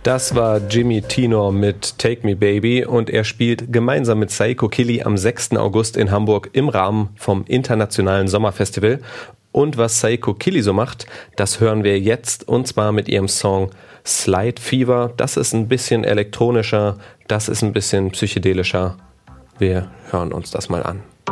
Das war Jimmy Tenor mit Take Me Baby und er spielt gemeinsam mit Saiko Kili am 6. August in Hamburg im Rahmen vom Internationalen Sommerfestival. Und was Saiko Kili so macht, das hören wir jetzt und zwar mit ihrem Song Slide Fever. Das ist ein bisschen elektronischer, das ist ein bisschen psychedelischer. Wir hören uns das mal an.